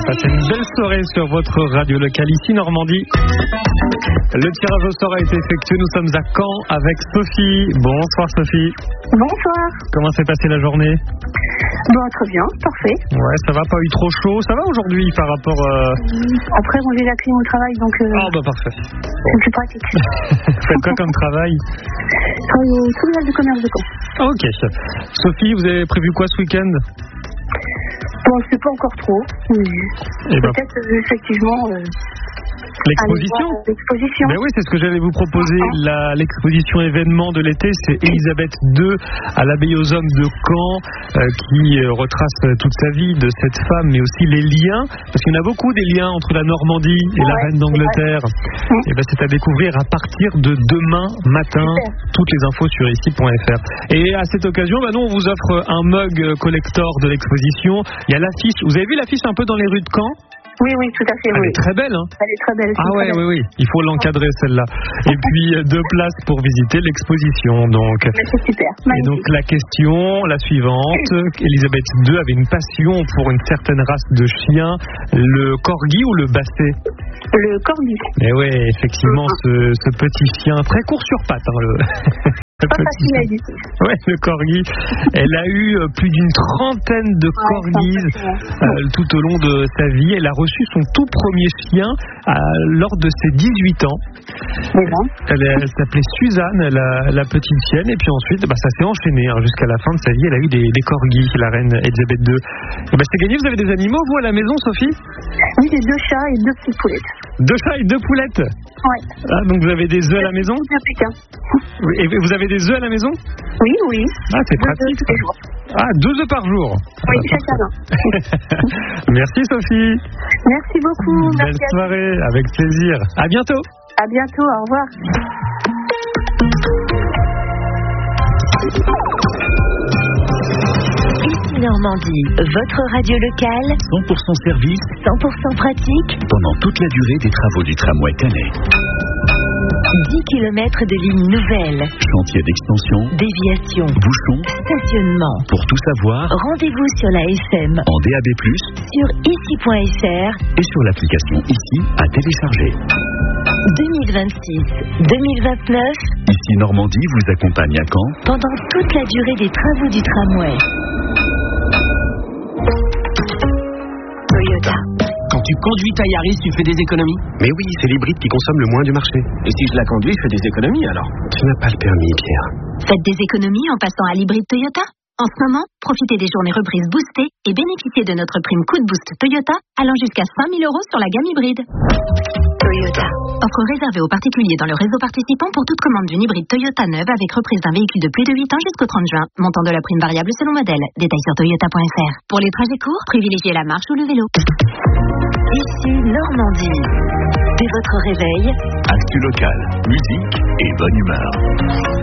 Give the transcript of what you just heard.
Passez une belle soirée sur votre radio locale ici Normandie. Le tirage au sort a été effectué. Nous sommes à Caen avec Sophie. Bonsoir Sophie. Bonsoir. Comment s'est passée la journée? Bon, très bien, parfait. Ouais, ça va, pas eu trop chaud. Ça va aujourd'hui par rapport... Après, bon, j'ai la clim au travail, donc Oh bah parfait. c'est plus pratique. Faites quoi comme travail? Je travaille au tribunal de commerce de Caen. Ok. Sophie, vous avez prévu quoi ce week-end? Bon, je sais pas encore trop. Mais Eh ben, peut-être, effectivement... l'exposition? aller voir l'exposition. Ben oui, c'est ce que j'allais vous proposer. L'exposition événement de l'été, c'est Elisabeth II à l'abbaye aux hommes de Caen qui retrace toute sa vie de cette femme, mais aussi les liens, parce qu'il y en a beaucoup des liens entre la Normandie et la reine d'Angleterre. Et ben c'est à découvrir à partir de demain matin. Super. Toutes les infos sur ici.fr. Et à cette occasion, ben nous on vous offre un mug collector de l'exposition. Il y a l'affiche. Vous avez vu l'affiche un peu dans les rues de Caen? Oui, tout à fait. Elle est très belle, hein? Elle est très belle. Ah ouais, oui. Il faut l'encadrer celle-là. Et puis 2 places pour visiter l'exposition. Donc. C'est super. Et donc la question, la suivante. Elisabeth II avait une passion pour une certaine race de chiens, le corgi ou le basset? Le corgi. Et ouais, effectivement, ce petit chien très court sur pattes. Hein, Pas facile à éduquer. Ouais, le corgi. Elle a eu plus d'une trentaine de corgis tout au long de sa vie. Elle a reçu son tout premier chien lors de ses 18 ans. Elle s'appelait Suzanne, la petite chienne. Et puis ensuite, ça s'est enchaîné jusqu'à la fin de sa vie. Elle a eu des corgis, la reine Elisabeth II. Et c'est gagné. Vous avez des animaux, vous, à la maison, Sophie? Oui, j'ai 2 chats et 2 petites poulettes. 2 chats et 2 poulettes? Ouais. Ah, donc vous avez des œufs à la maison? Et vous avez des œufs à la maison? Oui. Ah, c'est pratique. 2 œufs tous les jours. Ah, 2 œufs par jour? Oui, chacun un. Merci Sophie. Merci beaucoup. Belle soirée, avec plaisir. À bientôt. À bientôt, au revoir. Normandie, votre radio locale, 100% service, 100% pratique, pendant toute la durée des travaux du tramway Canet. 10 km de lignes nouvelles, Chantier d'extension, déviation, bouchons, stationnement. pour tout savoir, Rendez-vous sur la FM, en DAB+, sur ici.fr, et sur l'application Ici à télécharger. 2026-2029, Ici Normandie vous accompagne à Caen pendant toute la durée des travaux du tramway. Toyota. Quand tu conduis ta Yaris, tu fais des économies? Mais oui, c'est l'hybride qui consomme le moins du marché. Et si je la conduis, je fais des économies alors? Tu n'as pas le permis, Pierre. Faites des économies en passant à l'hybride Toyota. En ce moment, profitez des journées reprises boostées et bénéficiez de notre prime coup de boost Toyota allant jusqu'à 5 000 € sur la gamme hybride. Toyota. Offre réservée aux particuliers dans le réseau participant pour toute commande d'une hybride Toyota neuve avec reprise d'un véhicule de plus de 8 ans jusqu'au 30 juin. Montant de la prime variable selon modèle. Détails sur toyota.fr. Pour les trajets courts, privilégiez la marche ou le vélo. Ici Normandie. Dès votre réveil, actu local, musique et bonne humeur.